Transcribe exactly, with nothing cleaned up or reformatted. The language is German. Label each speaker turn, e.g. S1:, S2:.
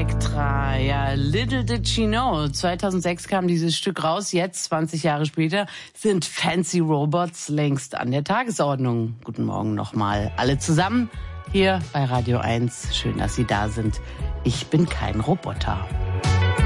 S1: Elektra, ja, Little Did She Know. zweitausendsechs kam dieses Stück raus, jetzt, zwanzig Jahre später, sind Fancy Robots längst an der Tagesordnung. Guten Morgen nochmal alle zusammen hier bei Radio eins. Schön, dass Sie da sind. Ich bin kein Roboter.